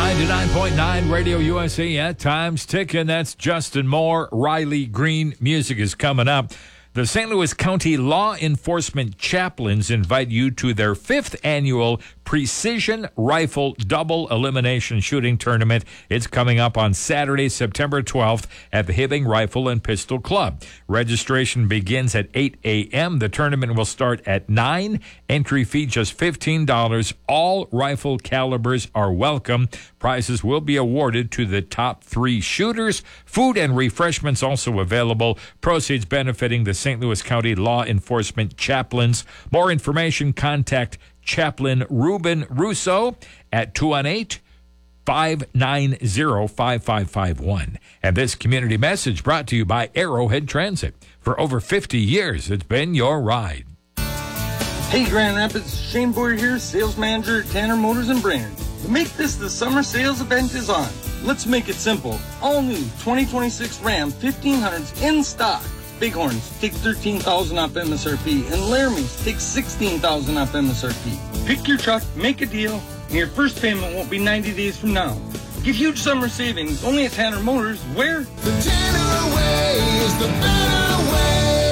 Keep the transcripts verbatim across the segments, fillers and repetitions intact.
ninety-nine point nine Radio U S A. Yeah, time's ticking. That's Justin Moore. Riley Green. Music is coming up. The Saint Louis County Law Enforcement Chaplains invite you to their fifth annual Precision Rifle Double Elimination Shooting Tournament. It's coming up on Saturday, September twelfth at the Hibbing Rifle and Pistol Club. Registration begins at eight a.m. The tournament will start at nine. Entry fee just fifteen dollars. All rifle calibers are welcome. Prizes will be awarded to the top three shooters. Food and refreshments also available. Proceeds benefiting the Saint Louis County Law Enforcement Chaplains. More information, contact Chaplain Ruben Russo at two one eight, five nine zero, five five five one. And this community message brought to you by Arrowhead Transit. For over fifty years, it's been your ride. Hey, Grand Rapids, Shane Boyer here, sales manager at Tanner Motors and Brainerd. To make this the summer sales event is on. Let's make it simple. All new twenty twenty-six Ram fifteen hundreds in stock. Bighorns take thirteen thousand dollars off M S R P, and Laramie's take sixteen thousand dollars off M S R P. Pick your truck, make a deal, and your first payment won't be ninety days from now. Get huge summer savings only at Tanner Motors, where? The Tanner way is the better way.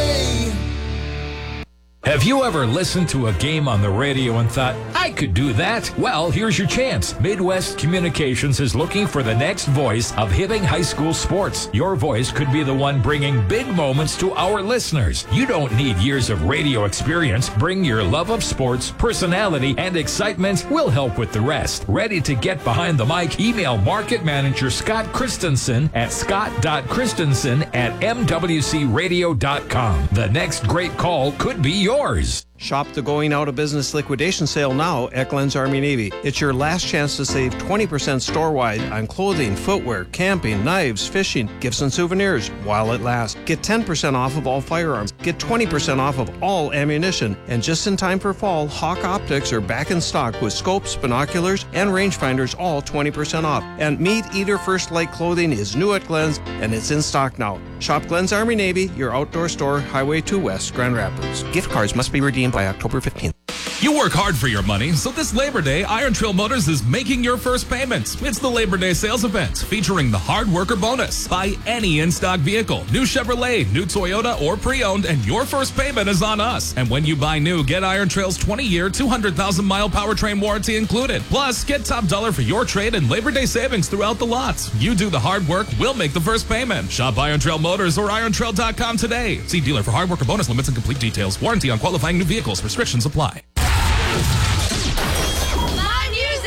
Have you ever listened to a game on the radio and thought, I could do that? Well, here's your chance. Midwest Communications is looking for the next voice of Hibbing High School sports. Your voice could be the one bringing big moments to our listeners. You don't need years of radio experience. Bring your love of sports, personality, and excitement. We'll help with the rest. Ready to get behind the mic? Email Market Manager Scott Christensen at scott dot christensen at m w c radio dot com. The next great call could be yours. Yours. Shop the going out of business liquidation sale now at Glenn's Army Navy. It's your last chance to save twenty percent store-wide on clothing, footwear, camping, knives, fishing, gifts and souvenirs while it lasts. Get ten percent off of all firearms. Get twenty percent off of all ammunition. And just in time for fall, Hawk Optics are back in stock with scopes, binoculars, and rangefinders, all twenty percent off. And Meat Eater First Light clothing is new at Glenn's, and it's in stock now. Shop Glenn's Army Navy, your outdoor store, Highway two West, Grand Rapids. Gift cards must be redeemed by October fifteenth. You work hard for your money, so this Labor Day, Iron Trail Motors is making your first payment. It's the Labor Day sales event featuring the Hard Worker Bonus. Buy any in-stock vehicle, new Chevrolet, new Toyota, or pre-owned, and your first payment is on us. And when you buy new, get Iron Trail's twenty-year, two hundred thousand mile powertrain warranty included. Plus, get top dollar for your trade and Labor Day savings throughout the lot. You do the hard work, we'll make the first payment. Shop Iron Trail Motors or iron trail dot com today. See dealer for Hard Worker Bonus limits and complete details. Warranty on qualifying new vehicles. Restrictions apply.